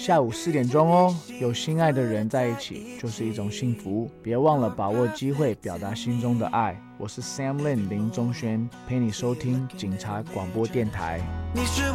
下午4点钟哦。有心爱的人在一起就是一种幸福，别忘了把握机会表达心中的爱。我是 Sam Lin 林宗轩，陪你收听警察广播电台。